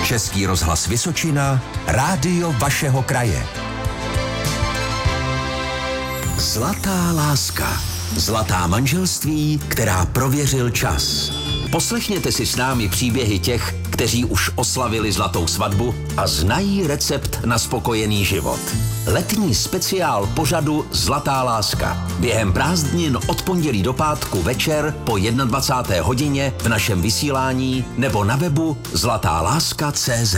Český rozhlas Vysočina, rádio vašeho kraje. Zlatá láska. Zlatá manželství, která prověřil čas. Poslechněte si s námi příběhy těch, kteří už oslavili zlatou svatbu a znají recept na spokojený život. Letní speciál pořadu Zlatá láska. Během prázdnin od pondělí do pátku večer po 21. hodině v našem vysílání nebo na webu zlatáláska.cz.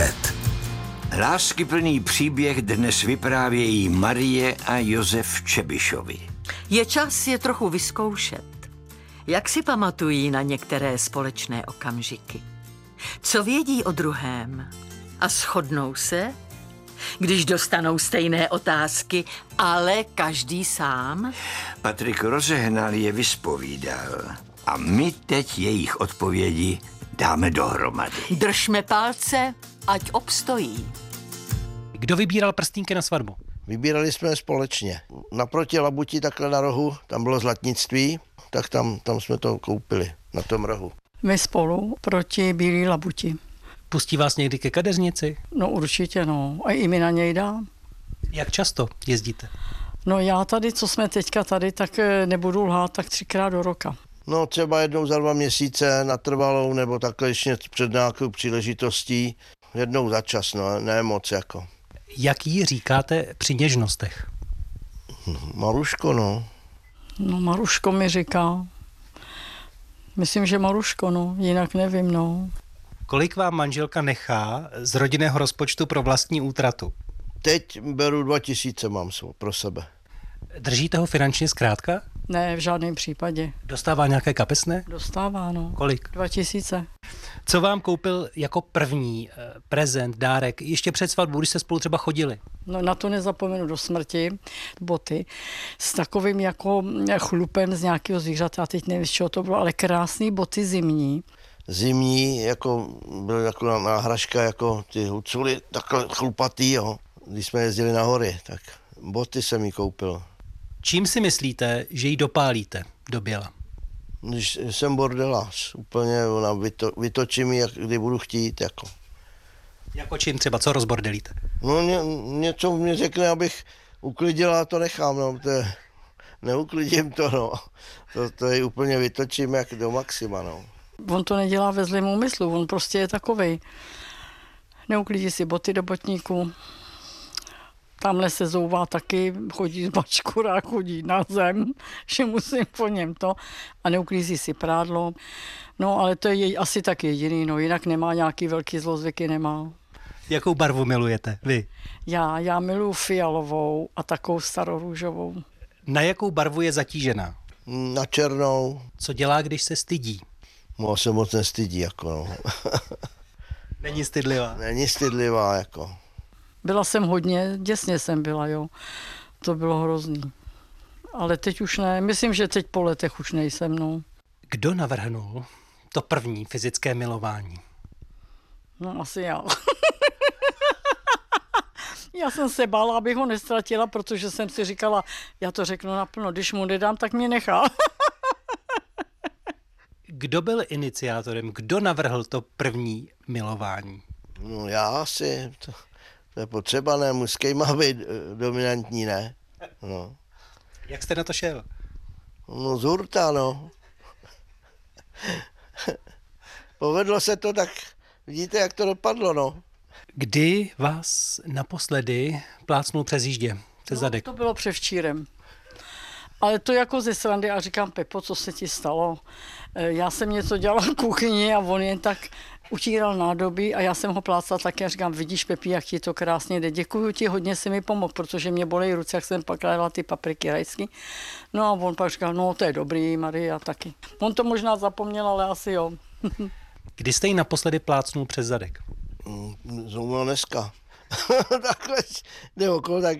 Láskyplný příběh dnes vyprávějí Marie a Josef Čebišovi. Je čas je trochu vyzkoušet. Jak si pamatují na některé společné okamžiky? Co vědí o druhém? A shodnou se, když dostanou stejné otázky, ale každý sám? Patrik Rozehnal je vyspovídal a my teď jejich odpovědi dáme dohromady. Držme palce, ať obstojí. Kdo vybíral prstínky na svatbu? Vybírali jsme je společně. Naproti Labuti, takhle na rohu, tam bylo zlatnictví, tak tam jsme to koupili, na tom rohu. My spolu proti Bílý Labuti. Pustí vás někdy ke kadeřnici? No určitě, no. A i mi na něj dám. Jak často jezdíte? No já tady, co jsme teďka tady, tak nebudu lhát, tak 3krát do roka. No třeba jednou za 2 měsíce na trvalou, nebo takhle ještě před nějakou příležitostí. Jednou za čas, no, ne moc jako. Jak jí říkáte při něžnostech? Maruško, no. No Maruško mi říká. Myslím, že Maruško, no, jinak nevím, no. Kolik vám manželka nechá z rodinného rozpočtu pro vlastní útratu? Teď beru 2000 mám pro sebe. Držíte ho finančně zkrátka? Ne, v žádném případě. Dostává nějaké kapesné? Dostává, no. Kolik? 2000. Co vám koupil jako první prezent, dárek, ještě před svatbou, když jste spolu třeba chodili? No na to nezapomenu do smrti. Boty s takovým jako chlupem z nějakého zvířata, teď nevím, z čeho to bylo, ale krásné boty zimní. Zimní, jako byl jako náhražka, jako ty huculy, takhle chlupatý, jo. Když jsme jezdili na hory, tak boty jsem jí koupil. Čím si myslíte, že ji dopálíte do běla? Když jsem bordelář, úplně ona vytočím ji, kdy budu chtít, jako. Jako čím třeba, co rozbordelíte? No něco mě řekne, abych uklidila, to nechám, no, neuklidím to, no. To je úplně vytočím jak do maxima, no. On to nedělá ve zlém úmyslu, on prostě je takovej. Neuklidí si boty do botníku. Tamhle se zouvá taky, chodí z bačkura, chodí na zem, že musím po něm to a neuklízí si prádlo. No ale to je asi tak jediný, no jinak nemá nějaký velký zlozvyky, nemá. Jakou barvu milujete vy? Já miluji fialovou a takovou starorůžovou. Na jakou barvu je zatížená? Na černou. Co dělá, když se stydí? No se moc nestydí, jako no. Není stydlivá? Není stydlivá, jako. Byla jsem hodně, děsně jsem byla, jo. To bylo hrozný. Ale teď už ne, myslím, že teď po letech už nejsem, no. Kdo navrhnul to první fyzické milování? No asi já. Já jsem se bála, abych ho nestratila, protože jsem si říkala, já to řeknu naplno, když mu nedám, tak mě nechá. Kdo byl iniciátorem? Kdo navrhl to první milování? No já asi, to je potřeba, ne, mužský má být dominantní, ne? No. Jak jste na to šel? No z hurta, no. Povedlo se to, tak vidíte, jak to dopadlo, no. Kdy vás naposledy plácnul přes jíždě, přes zadek? To bylo převčírem. Ale to jako ze srandy a říkám, Pepo, co se ti stalo? Já jsem něco dělala v kuchyni a on jen tak utíral nádobí a já jsem ho plácala taky a říkám, vidíš, Pepi, jak ti to krásně jde. Děkuju ti, hodně si mi pomohl, protože mě bolej ruce, jak jsem pak dala ty papriky rajsky. No a on pak říkal, no to je dobrý, Maria, taky. On to možná zapomněl, ale asi jo. Kdy jste jí naposledy plácnul přes zadek? Zrovna dneska. Takhle jde okolo, tak...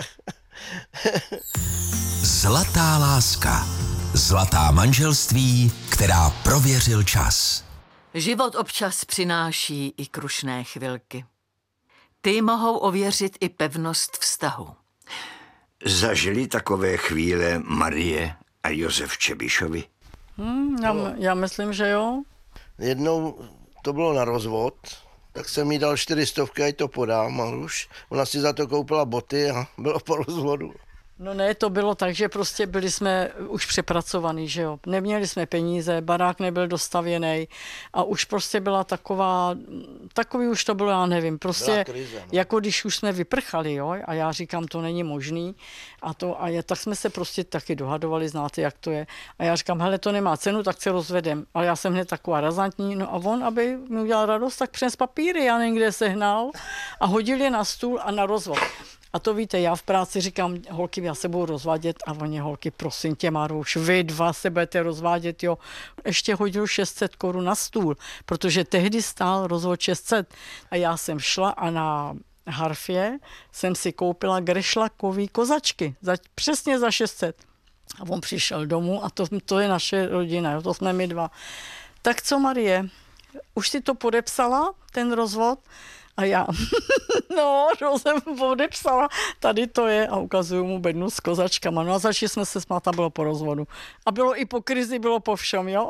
Zlatá láska. Zlatá manželství, která prověřil čas. Život občas přináší i krušné chvilky. Ty mohou ověřit i pevnost vztahu. Zažili takové chvíle Marie a Josef Čebišovi? Já myslím, že jo. Jednou to bylo na rozvod, Tak jsem jí dal 400, ať to podám a už. Ona si za to koupila boty a bylo po rozvodu. No ne, to bylo tak, že prostě byli jsme už přepracovaný, že jo. Neměli jsme peníze, barák nebyl dostavěný a už prostě byla takový už to bylo, já nevím, prostě krize, no. jako když už jsme vyprchali, jo, a já říkám, to není možný tak jsme se prostě taky dohadovali, znáte, jak to je. A já říkám, hele, to nemá cenu, tak se rozvedem. Ale já jsem hned taková razantní, no a on, aby mi udělal radost, tak přines papíry, já nevím, kde sehnal a hodil je na stůl a na rozvod. A to víte, já v práci říkám, holky, já se budu rozvádět a oni, holky, prosím tě, Maruš, vy dva se budete rozvádět, jo. Ještě hodil 600 korun na stůl, protože tehdy stál rozvod 600 a já jsem šla a na Harfě jsem si koupila grešlakový kozačky, přesně za 600. A on přišel domů a to je naše rodina, jo, to jsme my dva. Tak co, Marie, už si to podepsala, ten rozvod? A já, no, jsem podepsala, tady to je a ukazuju mu bednu s kozačkama. No a začali jsme se smát a bylo po rozvodu. A bylo i po krizi, bylo po všem, jo.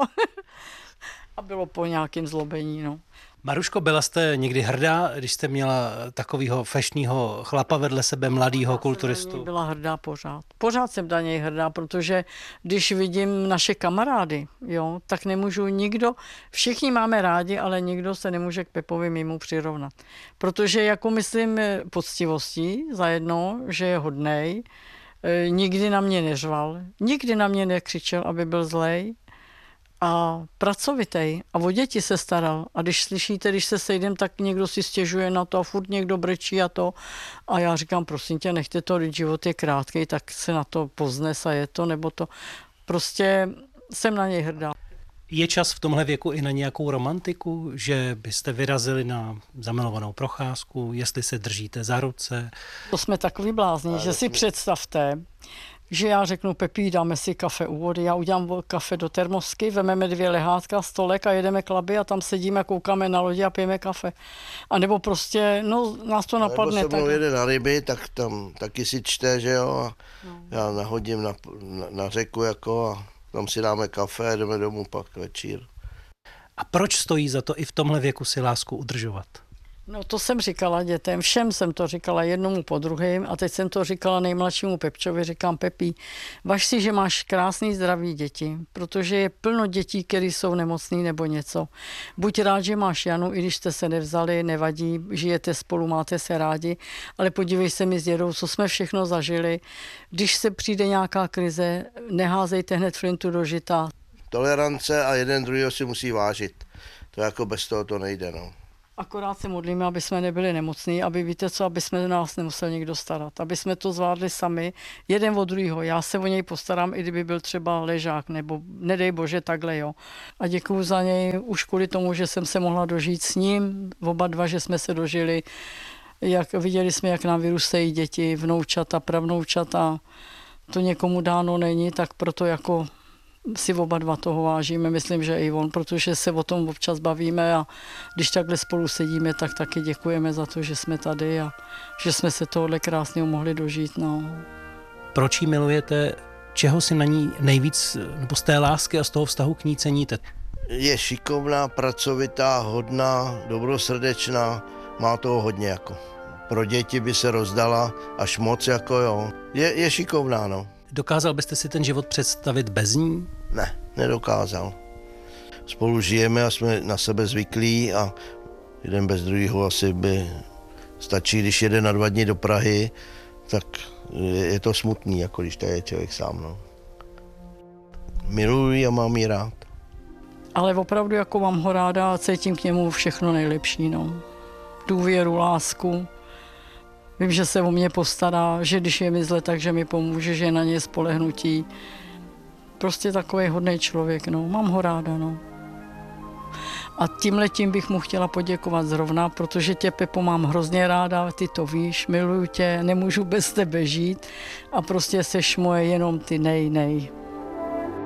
A bylo po nějakém zlobení, no. Maruško, byla jste někdy hrdá, když jste měla takového fešního chlapa vedle sebe, mladýho kulturistu? Byla hrdá pořád. Pořád jsem na něj hrdá, protože když vidím naše kamarády, jo, tak nemůžu všichni máme rádi, ale nikdo se nemůže k Pepovi mimo přirovnat. Protože jako myslím poctivostí zajedno, že je hodnej, nikdy na mě neřval, nikdy na mě nekřičel, aby byl zlej, a pracovitej a o děti se staral. A když slyšíte, když se sejdem, tak někdo si stěžuje na to a furt někdo brečí a to. A já říkám, prosím tě, nechte to, když život je krátký, tak se na to poznes a je to, nebo to. Prostě jsem na něj hrdá. Je čas v tomhle věku i na nějakou romantiku, že byste vyrazili na zamilovanou procházku, jestli se držíte za ruce? To jsme takový blázni, že si představte, že já řeknu, Pepi, dáme si kafe u vody, já udělám kafe do termosky, vememe 2 lehátka, stolek a jedeme k Labi a tam sedíme, koukáme na lodi a pijeme kafe. A nebo prostě, no, nás to napadne. Nebo se mnou jede na ryby, tak tam taky si čte, že jo, a já nahodím na řeku jako a tam si dáme kafe a jdeme domů pak večír. A proč stojí za to i v tomhle věku si lásku udržovat? No to jsem říkala dětem, všem jsem to říkala jednomu po druhém a teď jsem to říkala nejmladšímu Pepčovi, říkám, Pepi, važ si, že máš krásný zdraví děti, protože je plno dětí, které jsou nemocný nebo něco. Buď rád, že máš Janu, i když jste se nevzali, nevadí, žijete spolu, máte se rádi, ale podívej se mi s dědou, co jsme všechno zažili. Když se přijde nějaká krize, neházejte hned flintu do žita. Tolerance a jeden druhýho si musí vážit. To jako bez toho to nejde, no. Akorát se modlíme, aby jsme nebyli nemocní, aby víte co, aby jsme nás nemusel někdo starat, aby jsme to zvládli sami, jeden od druhého. Já se o něj postarám, i kdyby byl třeba ležák, nebo nedej bože takhle, jo. A děkuju za něj už kvůli tomu, že jsem se mohla dožít s ním, oba dva, že jsme se dožili, jak viděli jsme, jak nám vyrůstají děti, vnoučata, pravnoučata. To někomu dáno není, tak proto jako si oba dva toho vážíme, myslím, že i on, protože se o tom občas bavíme a když takhle spolu sedíme, tak taky děkujeme za to, že jsme tady a že jsme se tohle krásného mohli dožít. No. Proč ji milujete? Čeho si na ní nejvíc, nebo z té lásky a z toho vztahu k ní ceníte? Je šikovná, pracovitá, hodná, dobrosrdečná, má toho hodně jako. Pro děti by se rozdala až moc jako jo. Je šikovná, no. Dokázal byste si ten život představit bez ní? Ne, nedokázal. Spolu žijeme a jsme na sebe zvyklí a jeden bez druhého asi by stačí, když jede na 2 dny do Prahy, tak je to smutný, jako když tady je člověk sám. No. Miluji a mám ji rád. Ale opravdu jako mám ho ráda a cítím k němu všechno nejlepší. No. Důvěru, lásku. Vím, že se o mě postará, že když je mi zle, takže mi pomůže, že je na něj spolehnutí. Prostě takový hodný člověk, no. Mám ho ráda, no. A tímhletím bych mu chtěla poděkovat zrovna, protože tě, Pepo, mám hrozně ráda, ty to víš, miluju tě, nemůžu bez tebe žít a prostě seš moje jenom ty nej.